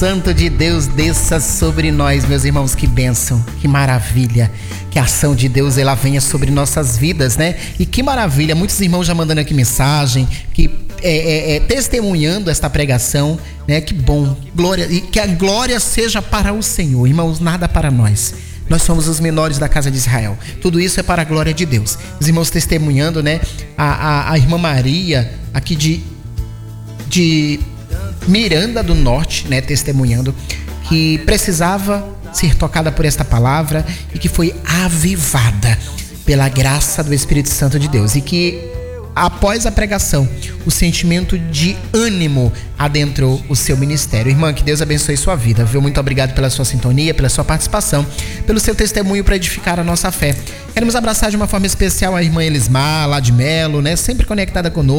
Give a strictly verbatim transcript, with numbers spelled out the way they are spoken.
Santo de Deus desça sobre nós, meus irmãos, que bênção, que maravilha, que a ação de Deus ela venha sobre nossas vidas, né? E que maravilha, muitos irmãos já mandando aqui mensagem, que é, é, é, testemunhando esta pregação, né? Que bom, glória, e que a glória seja para o Senhor, irmãos, nada para nós. Nós somos os menores da casa de Israel. Tudo isso é para a glória de Deus. Os irmãos testemunhando, né? A, a, a irmã Maria, aqui de, de Miranda do Norte, né? Testemunhando que precisava ser tocada por esta palavra e que foi avivada pela graça do Espírito Santo de Deus. E que após a pregação, o sentimento de ânimo adentrou o seu ministério. Irmã, que Deus abençoe sua vida, viu? Muito obrigado pela sua sintonia, pela sua participação, pelo seu testemunho para edificar a nossa fé. Queremos abraçar de uma forma especial a irmã Elismar, lá de Melo, né? Sempre conectada conosco.